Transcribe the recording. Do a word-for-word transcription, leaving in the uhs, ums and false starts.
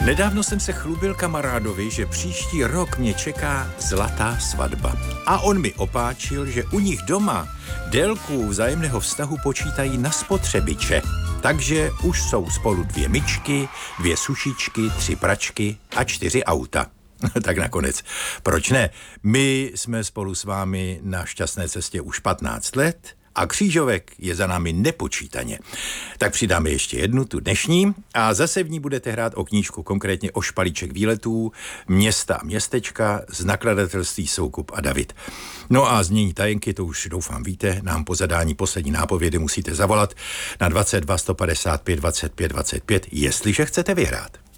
Nedávno jsem se chlubil kamarádovi, že příští rok mě čeká zlatá svatba. A on mi opáčil, že u nich doma délku vzájemného vztahu počítají na spotřebiče. Takže už jsou spolu dvě myčky, dvě sušičky, tři pračky a čtyři auta. Tak nakonec, proč ne? My jsme spolu s vámi na šťastné cestě už patnáct let a křížovek je za námi nepočítaně. Tak přidáme ještě jednu, tu dnešní, a zase v ní budete hrát o knížku, konkrétně o Špalíček výletů, Města a městečka z nakladatelství Soukup a David. No a znění tajenky, to už doufám víte, nám po zadání poslední nápovědy musíte zavolat na dvacet dva sto padesát pět dvacet pět dvacet pět, jestliže chcete vyhrát.